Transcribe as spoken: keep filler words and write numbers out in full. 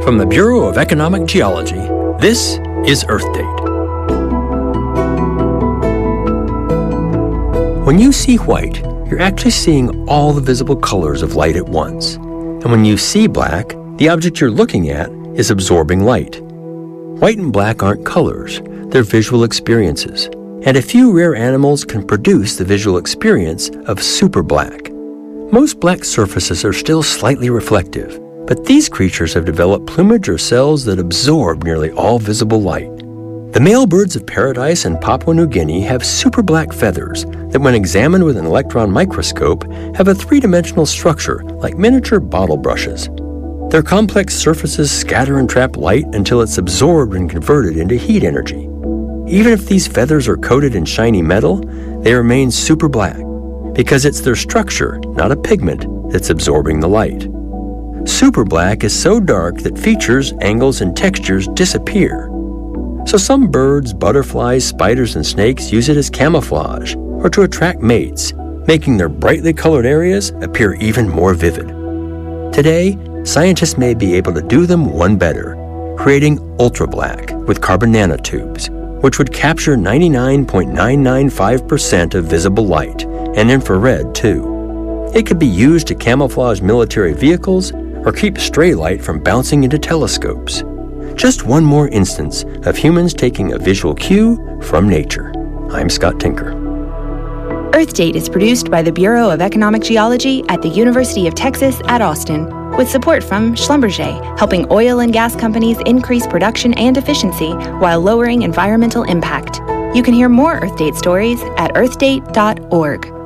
From the Bureau of Economic Geology, this is Earth Date. When you see white, you're actually seeing all the visible colors of light at once. And when you see black, the object you're looking at is absorbing light. White and black aren't colors, they're visual experiences. And a few rare animals can produce the visual experience of super black. Most black surfaces are still slightly reflective, but these creatures have developed plumage or cells that absorb nearly all visible light. The male birds of paradise in Papua New Guinea have super black feathers that, when examined with an electron microscope, have a three-dimensional structure like miniature bottle brushes. Their complex surfaces scatter and trap light until it's absorbed and converted into heat energy. Even if these feathers are coated in shiny metal, they remain super black because it's their structure, not a pigment, that's absorbing the light. Super black is so dark that features, angles, and textures disappear. So some birds, butterflies, spiders, and snakes use it as camouflage or to attract mates, making their brightly colored areas appear even more vivid. Today, scientists may be able to do them one better, creating ultra-black with carbon nanotubes, which would capture ninety-nine point nine nine five percent of visible light, and infrared too. It could be used to camouflage military vehicles or keep stray light from bouncing into telescopes. Just one more instance of humans taking a visual cue from nature. I'm Scott Tinker. Earth Date is produced by the Bureau of Economic Geology at the University of Texas at Austin, with support from Schlumberger, helping oil and gas companies increase production and efficiency while lowering environmental impact. You can hear more Earth Date stories at earth date dot org.